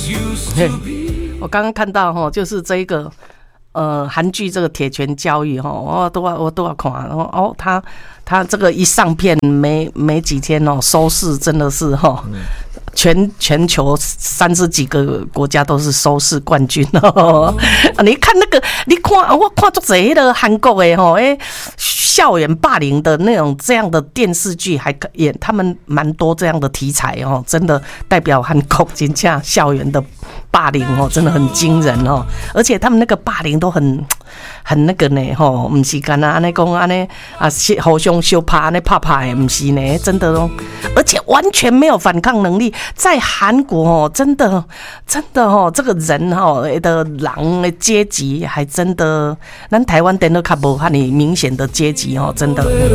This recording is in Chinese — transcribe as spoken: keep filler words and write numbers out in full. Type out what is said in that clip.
嘿，我刚刚看到哈，就是这一个呃韩剧这个《铁拳教育》哈，我都要我都要看，然后哦，他他这个一上片没没几天哦，收视真的是哈。全全球三十几个国家都是收视冠军哦！你看那个，你看我看做这个韩国的吼，哎，校园霸凌的那种这样的电视剧，还演他们蛮多这样的题材哦，真的代表韩国真正校园的霸凌哦，真的很惊人哦！而且他们那个霸凌都很很那个呢吼，不是干那安尼讲安尼啊，互相相拍安尼拍拍的，不是呢，真的哦，而且完全没有反抗能力。在韩国哦，真的真的哦，这个人哦的人的阶级还真的，咱台湾真的较无遐尼明显的阶级哦，真的。